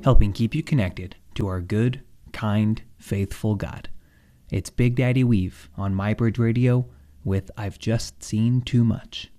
helping keep you connected to our good, kind, faithful God. It's Big Daddy Weave on MyBridge Radio with I've Just Seen Too Much.